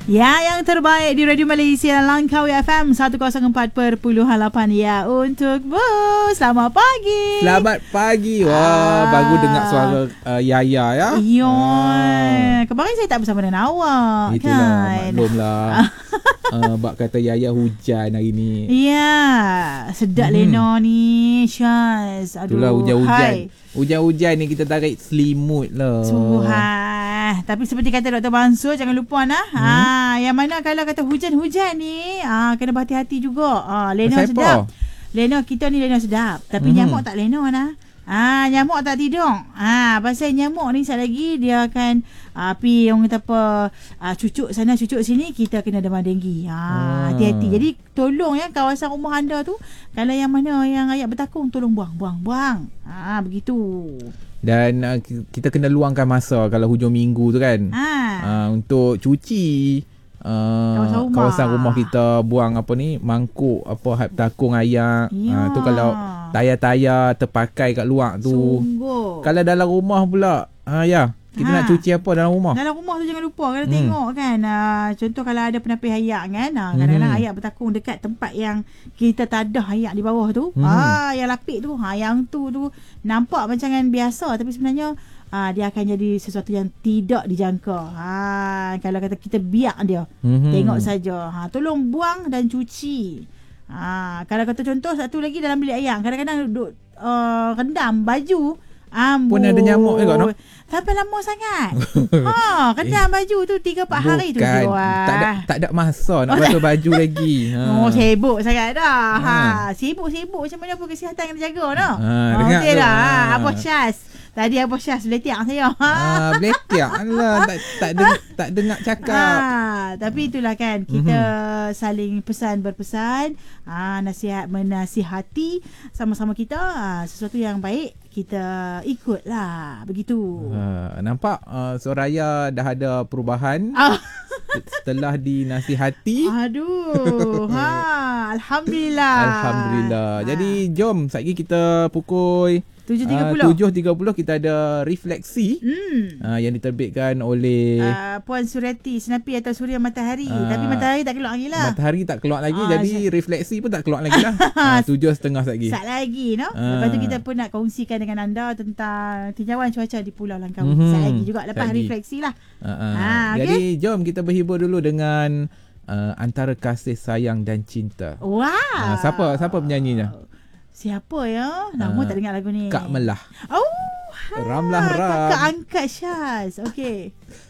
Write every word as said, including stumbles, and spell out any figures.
Ya, yang terbaik di Radio Malaysia Langkawi F M seratus empat perpuluhan lapan. Ya, untuk Bu. Selamat pagi. Selamat pagi. Wah, ah. baru dengar suara uh, Yaya ya. Ya. Ah. Kemarin saya tak bersama dengan awak. Itulah, kan? maklumlah. uh, Bak kata Yaya hujan hari ni. Ya, sedap hmm. Lena ni, Syaz. Aduh, itulah hujan-hujan. Hujan-hujan ni kita tarik selimut lah. Sungguhan. Tapi seperti kata Doktor Mansur, jangan lupa nah. Hmm. Ha, yang mana kalau kata hujan-hujan ni, ha, kena berhati-hati juga. Ha, Lena Siapa? sedap. Lena kita ni Lena sedap. Tapi hmm. nyamuk tak Lena nah. Ah, ha, nyamuk tak tidur. Ah, ha, pasal nyamuk ni sekali lagi dia akan uh, pi orang kata apa uh, cucuk sana cucuk sini, kita kena demam denggi. Ha, ah. hati-hati. Jadi tolong ya kawasan rumah anda tu, kalau yang mana yang ayat bertakung tolong buang, buang, buang. Ah, ha, begitu. Dan uh, kita kena luangkan masa kalau hujung minggu tu kan. Ha. Uh, untuk cuci uh, kawasan, rumah. kawasan rumah kita, buang apa ni, mangkuk apa takung ayak. Ya. Uh, tu kalau tayar-tayar terpakai kat luar tu. Sungguh. Kalau dalam rumah pula, ha ya, kita ha. nak cuci apa dalam rumah? Dalam rumah tu jangan lupa kalau hmm. tengok kan. Uh, contoh kalau ada penapis ayak kan, uh, kadang-kadang hmm. ayak bertakung dekat tempat yang kita tadah ayak di bawah tu. Hmm. Ah, yang lapik tu, ha, yang tu tu nampak macam kan biasa, tapi sebenarnya uh, dia akan jadi sesuatu yang tidak dijangka. Ha, kalau kata kita biak dia, hmm. tengok saja. Ha, tolong buang dan cuci. Ha, kalau kata contoh satu lagi dalam bilik ayak, kadang-kadang duduk uh, rendam baju, ambul. Pun ada nyamuk juga, no? Sampai lama sangat. Ha, rendam baju tu tiga empat hari tu. Bukan, tak ada, tak ada masa nak basuh baju lagi. Ha. Oh, sibuk sangat dah. Ha, ha sibuk-sibuk macam mana pun kesihatan kena jaga, no? Ha, dengar okey tu. dah. Ha. Apa Syaz? Tadi apa Syaz beletiak saya. Ha, beletiak lah. tak tak dengar, tak dengar cakap. Ha, tapi itulah kan, kita mm-hmm. saling pesan berpesan, ha, nasihat menasihati sama-sama kita, ha, sesuatu yang baik kita ikutlah, begitu. Ha, nampak uh, Soraya dah ada perubahan setelah dinasihati. Aduh, ha, alhamdulillah. Alhamdulillah. Ha. Jadi jom sekejap kita pukul tujuh tiga puluh. Uh, tujuh tiga puluh kita ada refleksi hmm. uh, yang diterbitkan oleh uh, Puan Surati Senapi atau Suria Matahari. Uh, Tapi matahari tak keluar lagi lah. Matahari tak keluar lagi, uh, jadi refleksi pun tak keluar lagi lah. uh, Tujuh setengah lagi. Sat lagi, no? Uh. Lepas tu kita pun nak kongsikan dengan anda tentang tinjauan cuaca di Pulau Langkawi. Mm-hmm. Sat lagi juga lepas lagi. refleksi lah. Uh, uh. Uh, okay? Jadi jom kita berhibur dulu dengan uh, Antara Kasih Sayang dan Cinta. Wow. Uh, siapa siapa penyanyinya? Siapa ya? Lama uh, tak dengar lagu ni. Kak Melah. Oh, Ramlah Ram. Kakak angkat Syaz. Okey.